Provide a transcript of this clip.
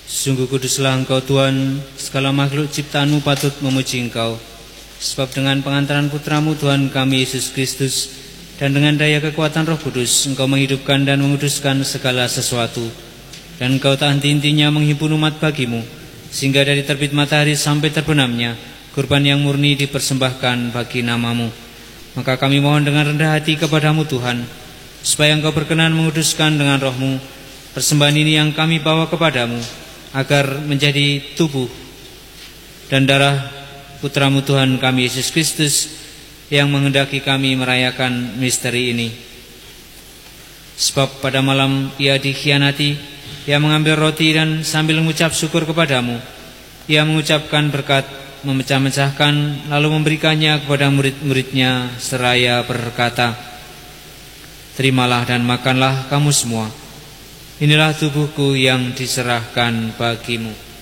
Sungguh kuduslah Engkau Tuhan, segala makhluk ciptaan-Mu patut memuji Engkau. Sebab dengan pengantaran Putra-Mu Tuhan kami Yesus Kristus, dan dengan daya kekuatan Roh Kudus, Engkau menghidupkan dan menguduskan segala sesuatu. Dan Engkau tak henti-hentinya menghimpun umat bagi-Mu, sehingga dari terbit matahari sampai terbenamnya, kurban yang murni dipersembahkan bagi nama-Mu. Maka kami mohon dengan rendah hati kepada-Mu Tuhan, supaya Engkau berkenan menguduskan dengan Roh-Mu persembahan ini yang kami bawa kepada-Mu, agar menjadi tubuh dan darah Putra-Mu Tuhan kami Yesus Kristus, yang menghendaki kami merayakan misteri ini. Sebab pada malam Ia dikhianati, Ia mengambil roti dan sambil mengucap syukur kepada-Mu, Ia mengucapkan berkat, memecah-mecahkan, lalu memberikannya kepada murid-muridnya seraya berkata, "Terimalah dan makanlah kamu semua. Inilah tubuhku yang diserahkan bagi-Mu."